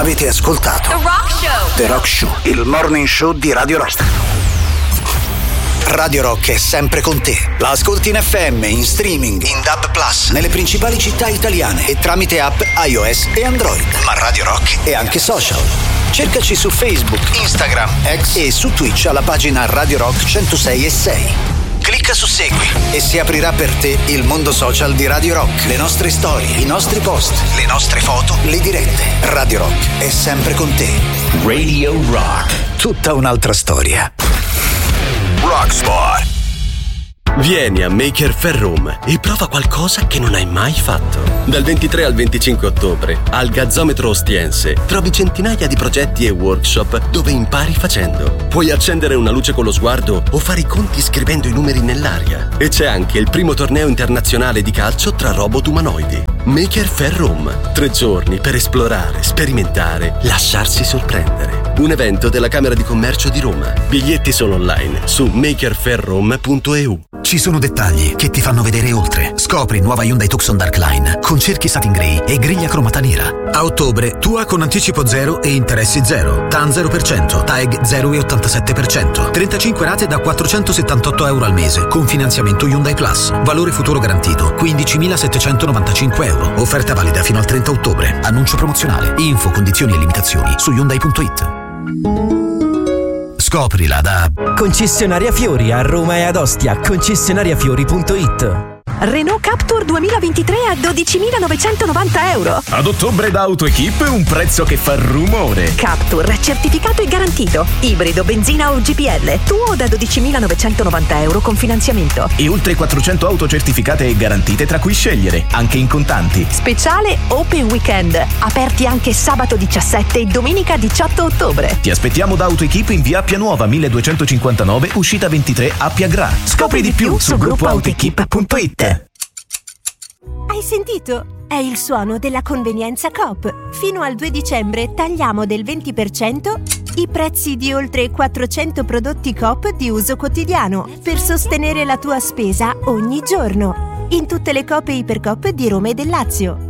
Avete ascoltato The Rock Show. The Rock Show, il morning show di Radio Rock. Radio Rock è sempre con te. La ascolti in FM, in streaming, in DAB+, nelle principali città italiane e tramite app iOS e Android. Ma Radio Rock è anche social. Cercaci su Facebook, Instagram, X e su Twitch alla pagina Radio Rock 106.6. Clicca su Segui e si aprirà per te il mondo social di Radio Rock. Le nostre storie, i nostri post, le nostre foto, le dirette. Radio Rock è sempre con te. Radio Rock. Tutta un'altra storia. Rockspot. Vieni a Maker Faire Room e prova qualcosa che non hai mai fatto. Dal 23 al 25 ottobre al Gazzometro Ostiense trovi centinaia di progetti e workshop dove impari facendo. Puoi accendere una luce con lo sguardo o fare i conti scrivendo i numeri nell'aria. E c'è anche il primo torneo internazionale di calcio tra robot umanoidi. Maker Faire Room. 3 giorni per esplorare, sperimentare, lasciarsi sorprendere. Un evento della Camera di Commercio di Roma. Biglietti solo online su makerfairrome.eu. Ci sono dettagli che ti fanno vedere oltre. Scopri nuova Hyundai Tucson Dark Line con cerchi satin grey e griglia cromata nera. A ottobre, tua con anticipo 0 e interessi 0. TAN 0%, TAEG 0,87%. 35 rate da €478 al mese con finanziamento Hyundai Plus. Valore futuro garantito 15.795 euro. Offerta valida fino al 30 ottobre. Annuncio promozionale. Info, condizioni e limitazioni su Hyundai.it. Scoprila da Concessionaria Fiori a Roma e ad Ostia. Concessionariafiori.it. Renault Captur 2023 a €12.990. Ad ottobre da AutoEquip un prezzo che fa rumore. Captur, certificato e garantito. Ibrido, benzina o GPL. Tuo da €12.990 con finanziamento. E oltre 400 auto certificate e garantite tra cui scegliere, anche in contanti. Speciale Open Weekend. Aperti anche sabato 17 e domenica 18 ottobre. Ti aspettiamo da AutoEquip in via Appia Nuova 1259, uscita 23 Appia Gra. Scopri di più su gruppoautoequip.it. Hai sentito? È il suono della convenienza Coop. Fino al 2 dicembre tagliamo del 20% i prezzi di oltre 400 prodotti Coop di uso quotidiano per sostenere la tua spesa ogni giorno. In tutte le Coop e Ipercoop di Roma e del Lazio.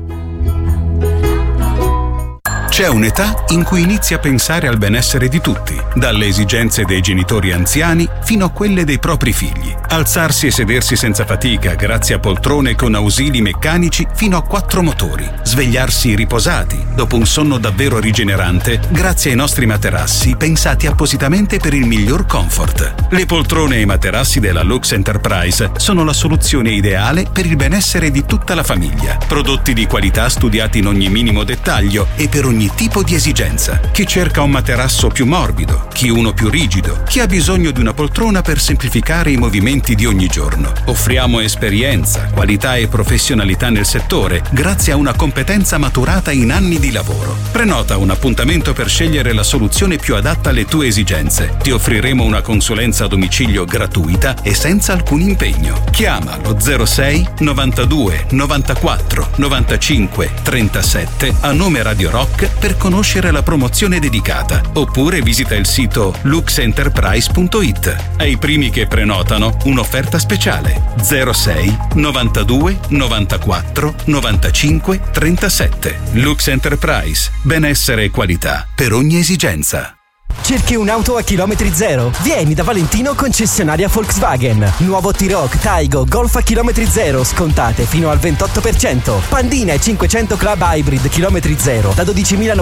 C'è un'età in cui inizi a pensare al benessere di tutti, dalle esigenze dei genitori anziani fino a quelle dei propri figli. Alzarsi e sedersi senza fatica grazie a poltrone con ausili meccanici fino a 4 motori. Svegliarsi riposati dopo un sonno davvero rigenerante grazie ai nostri materassi pensati appositamente per il miglior comfort. Le poltrone e i materassi della Lux Enterprise sono la soluzione ideale per il benessere di tutta la famiglia. Prodotti di qualità studiati in ogni minimo dettaglio e per ogni tipo di esigenza. Chi cerca un materasso più morbido, chi uno più rigido, chi ha bisogno di una poltrona per semplificare i movimenti di ogni giorno. Offriamo esperienza, qualità e professionalità nel settore grazie a una competenza maturata in anni di lavoro. Prenota un appuntamento per scegliere la soluzione più adatta alle tue esigenze. Ti offriremo una consulenza a domicilio gratuita e senza alcun impegno. Chiama lo 06 92 94 95 37 a nome Radio Rock per conoscere la promozione dedicata, oppure visita il sito luxenterprise.it. Ai primi che prenotano un'offerta speciale 06 92 94 95 37. Lux Enterprise, benessere e qualità per ogni esigenza. Cerchi un'auto a chilometri zero? Vieni da Valentino concessionaria Volkswagen. Nuovo T-Roc, Taigo, Golf a chilometri zero, scontate fino al 28%. Pandina e 500 Club Hybrid chilometri zero da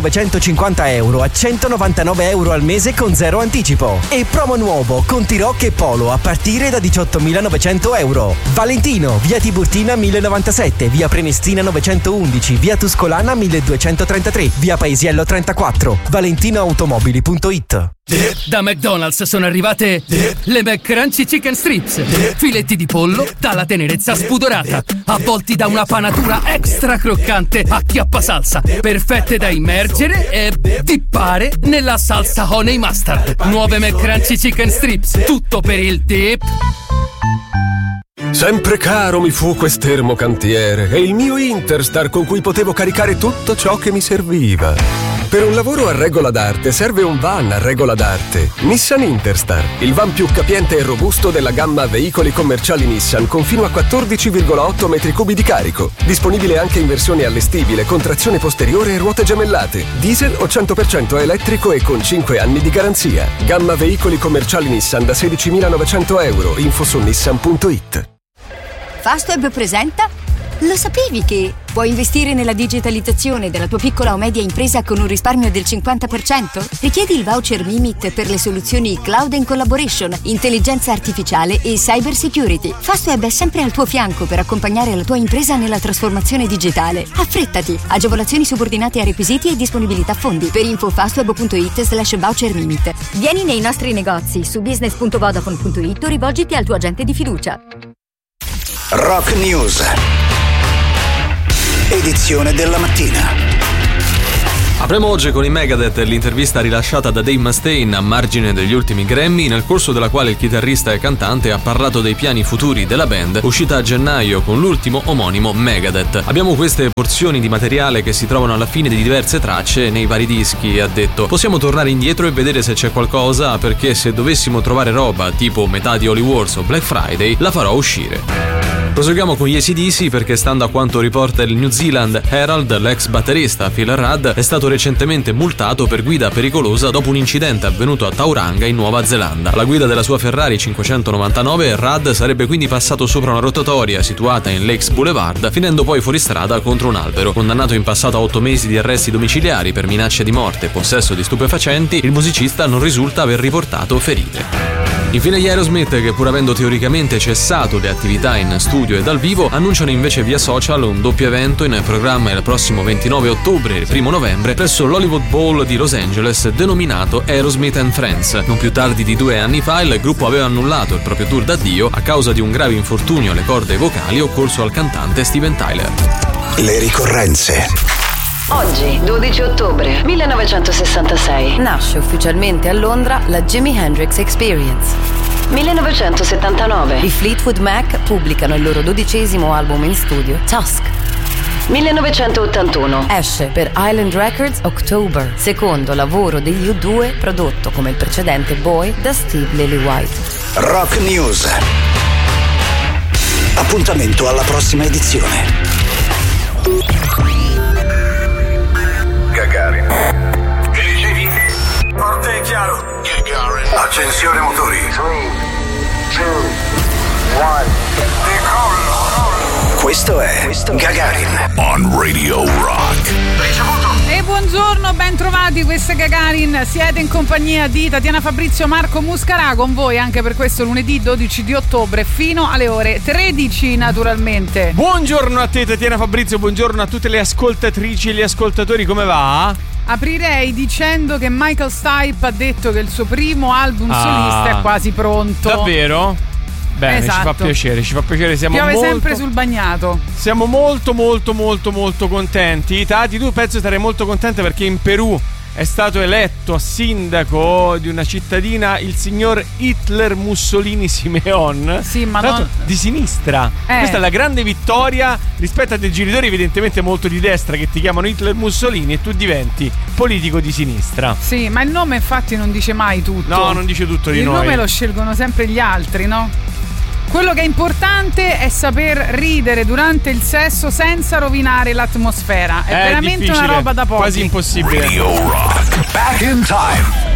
€12.950 a €199 al mese con zero anticipo. E promo nuovo con T-Roc e Polo a partire da €18.900. Valentino, via Tiburtina 1097, via Prenestina 911, via Tuscolana 1233, via Paesiello 34. valentinoautomobili.it. Da McDonald's sono arrivate le McCrunchy Chicken Strips. Filetti di pollo dalla tenerezza spudorata, avvolti da una panatura extra croccante a chiappasalsa, perfette da immergere e dippare nella salsa honey mustard. Nuove McCrunchy Chicken Strips, tutto per il dip. Sempre caro mi fu quest'ermo cantiere e il mio Interstar con cui potevo caricare tutto ciò che mi serviva. Per un lavoro a regola d'arte serve un van a regola d'arte. Nissan Interstar, il van più capiente e robusto della gamma veicoli commerciali Nissan con fino a 14,8 metri cubi di carico. Disponibile anche in versione allestibile con trazione posteriore e ruote gemellate. Diesel o 100% elettrico e con 5 anni di garanzia. Gamma veicoli commerciali Nissan da 16.900 euro. Info su nissan.it. Fastweb presenta. Lo sapevi che puoi investire nella digitalizzazione della tua piccola o media impresa con un risparmio del 50%? Richiedi il voucher Mimit per le soluzioni Cloud and Collaboration, intelligenza artificiale e cyber security. Fastweb è sempre al tuo fianco per accompagnare la tua impresa nella trasformazione digitale. Affrettati! Agevolazioni subordinate a requisiti e disponibilità fondi. Per info fastweb.it/voucher Mimit. Vieni nei nostri negozi su business.vodafone.it o rivolgiti al tuo agente di fiducia. Rock News. Edizione della mattina. Apriamo oggi con i Megadeth e l'intervista rilasciata da Dave Mustaine a margine degli ultimi Grammy, nel corso della quale il chitarrista e cantante ha parlato dei piani futuri della band, uscita a gennaio con l'ultimo omonimo Megadeth. Abbiamo queste porzioni di materiale che si trovano alla fine di diverse tracce nei vari dischi, ha detto. Possiamo tornare indietro e vedere se c'è qualcosa, perché se dovessimo trovare roba tipo metà di Holy Wars o Black Friday, la farò uscire. Proseguiamo con gli AC/DC perché, stando a quanto riporta il New Zealand Herald, l'ex batterista Phil Rudd è stato recentemente multato per guida pericolosa dopo un incidente avvenuto a Tauranga in Nuova Zelanda. Alla guida della sua Ferrari 599 Rudd sarebbe quindi passato sopra una rotatoria situata in Lakes Boulevard, finendo poi fuori strada contro un albero. Condannato in passato a 8 mesi di arresti domiciliari per minacce di morte e possesso di stupefacenti, il musicista non risulta aver riportato ferite. Infine gli Aerosmith, che pur avendo teoricamente cessato le attività in studio e dal vivo, annunciano invece via social un doppio evento in programma il prossimo 29 ottobre e il 1 novembre presso l'Hollywood Bowl di Los Angeles, denominato Aerosmith and Friends. Non più tardi di 2 anni fa il gruppo aveva annullato il proprio tour d'addio a causa di un grave infortunio alle corde vocali occorso al cantante Steven Tyler. Le ricorrenze. Oggi, 12 ottobre 1966, nasce ufficialmente a Londra la Jimi Hendrix Experience. 1979, i Fleetwood Mac pubblicano il loro 12° album in studio, Tusk. 1981, esce per Island Records October, secondo lavoro degli U2 prodotto come il precedente Boy da Steve Lillywhite. Rock News. Appuntamento alla prossima edizione. Gagarin. Che dicevi? Forte e chiaro. Gagarin. Accensione motori. 3, 2, 1. Decollo. Questo è Gagarin on Radio Rock. Ricevuto. E buongiorno, ben trovati, questo è Gagarin. Siete in compagnia di Tatiana Fabrizio, Marco Muscarà, con voi anche per questo lunedì 12 di ottobre fino alle ore 13 naturalmente. Buongiorno a te Tatiana Fabrizio, buongiorno a tutte le ascoltatrici e gli ascoltatori, come va? Aprirei dicendo che Michael Stipe ha detto che il suo primo album solista è quasi pronto. Davvero? Bene, esatto. Ci fa piacere, siamo piove molto, sempre sul bagnato. Siamo molto contenti. Tati, tu penso sarai molto contenta perché in Perù è stato eletto sindaco di una cittadina il signor Hitler Mussolini Simeon. Sì, ma non... di sinistra. Questa è la grande vittoria rispetto a dei genitori evidentemente molto di destra che ti chiamano Hitler Mussolini e tu diventi politico di sinistra. Sì, ma il nome infatti non dice mai tutto. No, non dice tutto di noi. Il nome lo scelgono sempre gli altri, no? Quello che è importante è saper ridere durante il sesso senza rovinare l'atmosfera. È veramente difficile, una roba da pochi. Quasi impossibile. Radio Rock. Back in time.